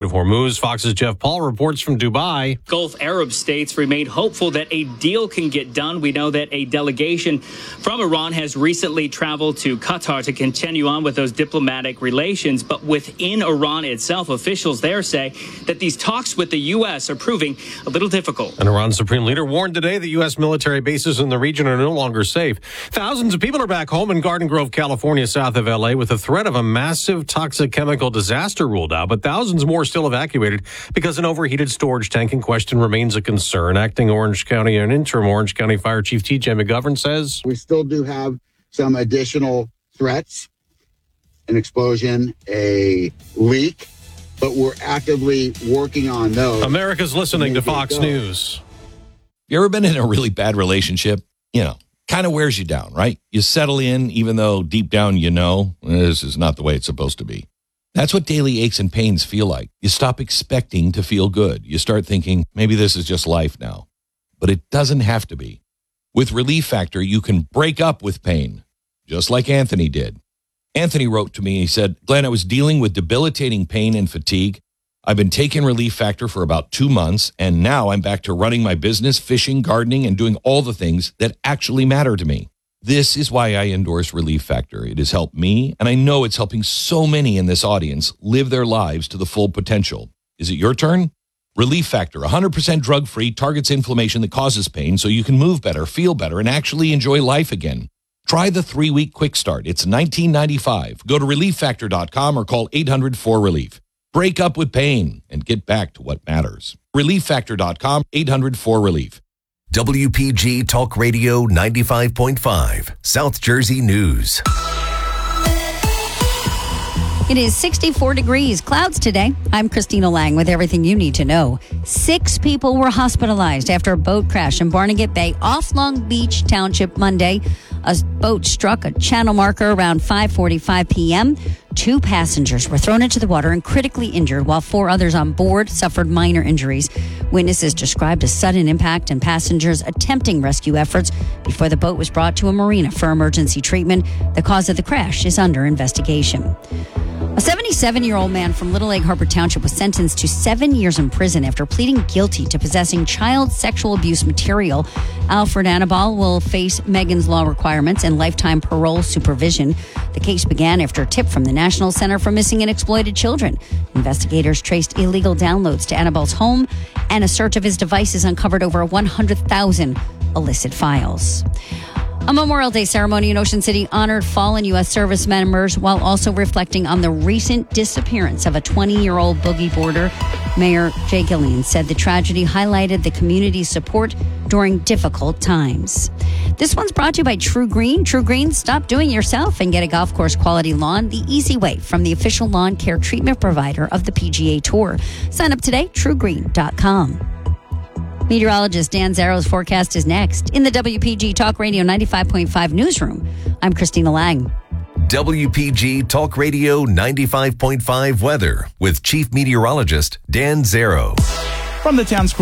of Hormuz. Fox's Jeff Paul reports from Dubai. Gulf Arab states remain hopeful that a deal can get done. We know that a delegation from Iran has recently traveled to Qatar to continue on with those diplomatic relations. But within Iran itself, officials there say that these talks with the U.S. are proving a little difficult. An Iran supreme leader warned today that U.S. military bases in the region are no longer safe. Thousands of people are back home in Garden Grove, California, south of L.A., with the threat of a massive toxic chemical disaster ruled out, but thousands more still evacuated because an overheated storage tank in question remains a concern. Acting Orange County and interim Orange County Fire Chief T.J. McGovern says, we still do have some additional threats, an explosion, a leak, but we're actively working on those. America's listening to Fox News. You ever been in a really bad relationship? Kind of wears you down, right? You settle in, even though deep down this is not the way it's supposed to be. That's what daily aches and pains feel like. You stop expecting to feel good. You start thinking, maybe this is just life now. But it doesn't have to be. With Relief Factor, you can break up with pain, just like Anthony did. Anthony wrote to me, he said, Glenn, I was dealing with debilitating pain and fatigue. I've been taking Relief Factor for about 2 months, and now I'm back to running my business, fishing, gardening, and doing all the things that actually matter to me. This is why I endorse Relief Factor. It has helped me, and I know it's helping so many in this audience live their lives to the full potential. Is it your turn? Relief Factor, 100% drug-free, targets inflammation that causes pain so you can move better, feel better, and actually enjoy life again. Try the 3-week quick start. It's $19.95. Go to ReliefFactor.com or call 800-4RELIEF. Break up with pain and get back to what matters. ReliefFactor.com, 800-4RELIEF. WPG Talk Radio 95.5, South Jersey News. It is 64 degrees, clouds today. I'm Christina Lang with everything you need to know. 6 people were hospitalized after a boat crash in Barnegat Bay off Long Beach Township Monday. A boat struck a channel marker around 5:45 p.m. 2 passengers were thrown into the water and critically injured, while 4 others on board suffered minor injuries. Witnesses described a sudden impact and passengers attempting rescue efforts before the boat was brought to a marina for emergency treatment. The cause of the crash is under investigation. A 77-year-old man from Little Egg Harbor Township was sentenced to 7 years in prison after pleading guilty to possessing child sexual abuse material. Alfred Annabal will face Megan's Law requirements and lifetime parole supervision. The case began after a tip from the National Center for Missing and Exploited Children. Investigators traced illegal downloads to Annabal's home, and a search of his devices uncovered over 100,000 illicit files. A Memorial Day ceremony in Ocean City honored fallen U.S. service members while also reflecting on the recent disappearance of a 20-year-old boogie boarder. Mayor Jay Gillian said the tragedy highlighted the community's support during difficult times. This one's brought to you by True Green. True Green, stop doing it yourself and get a golf course quality lawn the easy way from the official lawn care treatment provider of the PGA Tour. Sign up today, truegreen.com. Meteorologist Dan Zaro's forecast is next. In the WPG Talk Radio 95.5 newsroom, I'm Christina Lang. WPG Talk Radio 95.5 weather with Chief Meteorologist Dan Zaro. From the town's